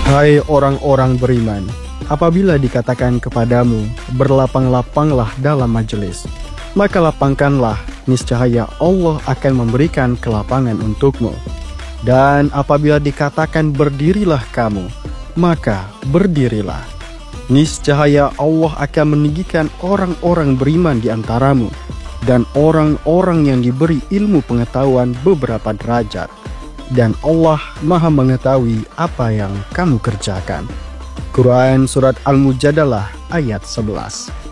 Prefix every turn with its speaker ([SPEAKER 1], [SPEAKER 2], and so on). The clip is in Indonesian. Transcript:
[SPEAKER 1] Hai orang-orang beriman, apabila dikatakan kepadamu, berlapang-lapanglah dalam majelis, maka lapangkanlah, niscaya Allah akan memberikan kelapangan untukmu. Dan apabila dikatakan berdirilah kamu, maka berdirilah. Niscaya Allah akan meninggikan orang-orang beriman di antaramu, dan orang-orang yang diberi ilmu pengetahuan beberapa derajat. Dan Allah Maha mengetahui apa yang kamu kerjakan. Quran Surat Al-Mujadalah ayat 11.